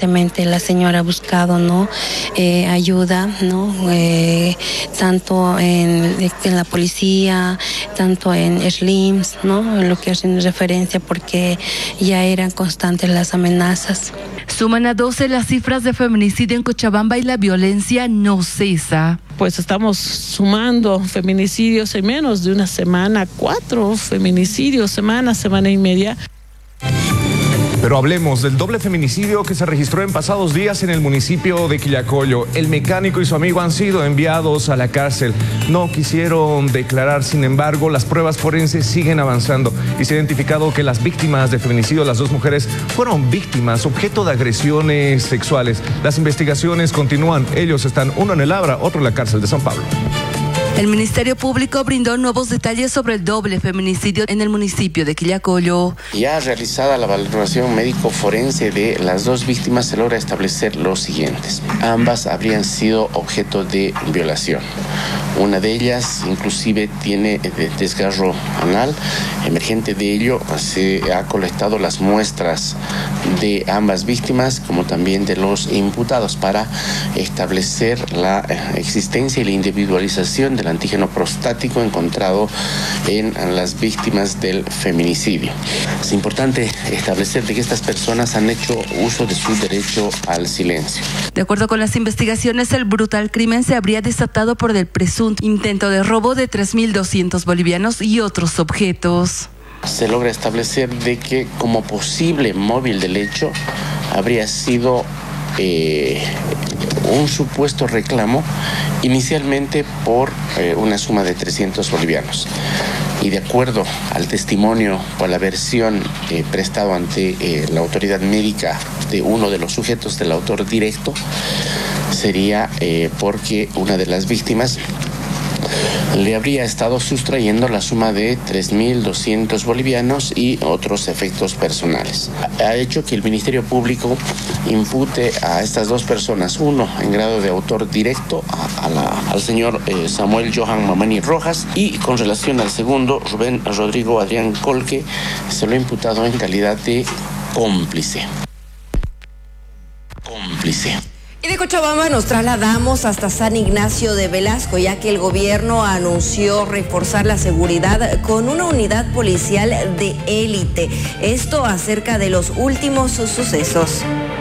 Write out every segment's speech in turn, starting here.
constantemente la señora ha buscado, ¿no? Ayuda, ¿no? Tanto en la policía, tanto en SLIMS, ¿no? En lo que hacen referencia, porque ya eran constantes las amenazas. Suman a 12 las cifras de feminicidio en Cochabamba y la violencia no cesa. Pues estamos sumando feminicidios en menos de una semana, 4 feminicidios, semana y media. Pero hablemos del doble feminicidio que se registró en pasados días en el municipio de Quillacollo. El mecánico y su amigo han sido enviados a la cárcel. No quisieron declarar, sin embargo, las pruebas forenses siguen avanzando y se ha identificado que las víctimas de feminicidio, las dos mujeres, fueron víctimas, objeto de agresiones sexuales. Las investigaciones continúan. Ellos están, uno en el Abra, otro en la cárcel de San Pablo. El Ministerio Público brindó nuevos detalles sobre el doble feminicidio en el municipio de Quillacollo. Ya realizada la valoración médico-forense de las dos víctimas, se logra establecer los siguientes. Ambas habrían sido objeto de violación. Una de ellas inclusive tiene desgarro anal. Emergente de ello, se ha colectado las muestras de ambas víctimas como también de los imputados para establecer la existencia y la individualización del antígeno prostático encontrado en las víctimas del feminicidio. Es importante establecer de que estas personas han hecho uso de su derecho al silencio. De acuerdo con las investigaciones, el brutal crimen se habría desatado por el presunto intento de robo de 3.200 bolivianos y otros objetos. Se logra establecer de que como posible móvil del hecho habría sido un supuesto reclamo inicialmente por una suma de 300 bolivianos. Y de acuerdo al testimonio o a la versión prestado ante la autoridad médica de uno de los sujetos del autor directo, sería porque una de las víctimas le habría estado sustrayendo la suma de 3.200 bolivianos y otros efectos personales. Ha hecho que el Ministerio Público impute a estas dos personas, uno en grado de autor directo al señor Samuel Johan Mamani Rojas, y con relación al segundo, Rubén Rodrigo Adrián Colque, se lo ha imputado en calidad de cómplice. Y de Cochabamba nos trasladamos hasta San Ignacio de Velasco, ya que el gobierno anunció reforzar la seguridad con una unidad policial de élite. Esto acerca de los últimos sucesos.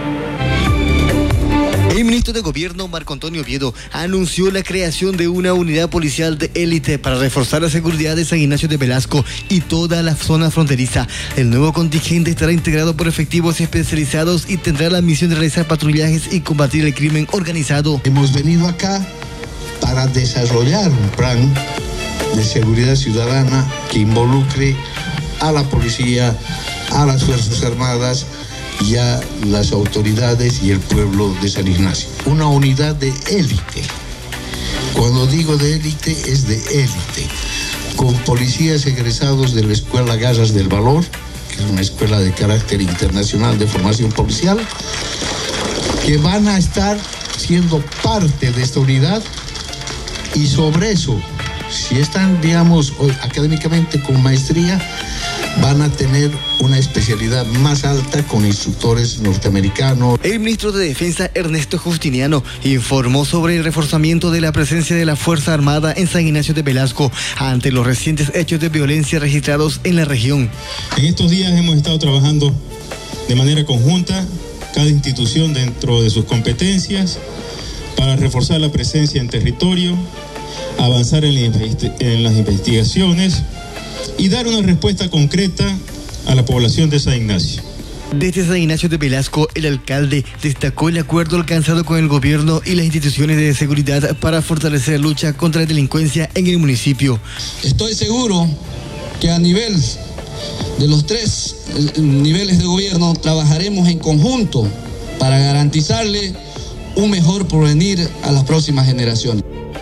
El ministro de Gobierno, Marco Antonio Oviedo, anunció la creación de una unidad policial de élite para reforzar la seguridad de San Ignacio de Velasco y toda la zona fronteriza. El nuevo contingente estará integrado por efectivos especializados y tendrá la misión de realizar patrullajes y combatir el crimen organizado. Hemos venido acá para desarrollar un plan de seguridad ciudadana que involucre a la policía, a las Fuerzas Armadas y a las autoridades y el pueblo de San Ignacio. Una unidad de élite. Cuando digo de élite, es de élite. Con policías egresados de la Escuela Garras del Valor, que es una escuela de carácter internacional de formación policial, que van a estar siendo parte de esta unidad, y sobre eso, si están, digamos, académicamente con maestría, van a tener una especialidad más alta con instructores norteamericanos. El ministro de Defensa, Ernesto Justiniano, informó sobre el reforzamiento de la presencia de la Fuerza Armada en San Ignacio de Velasco ante los recientes hechos de violencia registrados en la región. En estos días hemos estado trabajando de manera conjunta, cada institución dentro de sus competencias, para reforzar la presencia en territorio, avanzar en las investigaciones y dar una respuesta concreta a la población de San Ignacio. Desde San Ignacio de Velasco, el alcalde destacó el acuerdo alcanzado con el gobierno y las instituciones de seguridad para fortalecer la lucha contra la delincuencia en el municipio. Estoy seguro que a nivel de los 3 niveles de gobierno trabajaremos en conjunto para garantizarle un mejor porvenir a las próximas generaciones.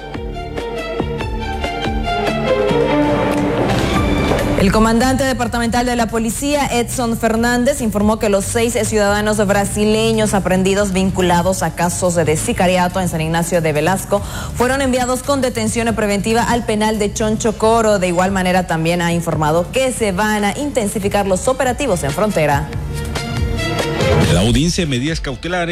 El comandante departamental de la policía, Edson Fernández, informó que los 6 ciudadanos brasileños aprehendidos vinculados a casos de sicariato en San Ignacio de Velasco fueron enviados con detención preventiva al penal de Chonchocoro. De igual manera, también ha informado que se van a intensificar los operativos en frontera. La audiencia de medidas cautelares